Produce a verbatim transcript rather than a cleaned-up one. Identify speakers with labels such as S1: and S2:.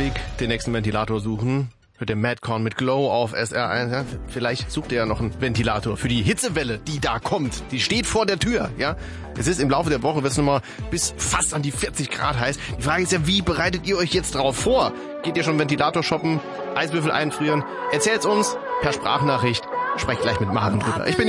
S1: Weg den nächsten Ventilator suchen. Hört der Madcon mit Glow auf S R eins. Ja? Vielleicht sucht ihr ja noch einen Ventilator für die Hitzewelle, die da kommt. Die steht vor der Tür. Ja, es ist im Laufe der Woche, wird es nochmal bis fast an die vierzig Grad heiß. Die Frage ist ja, wie bereitet ihr euch jetzt darauf vor? Geht ihr schon Ventilator shoppen? Eiswürfel einfrieren? Erzählt's uns per Sprachnachricht. Sprecht gleich mit Marvin drüber. Ich bin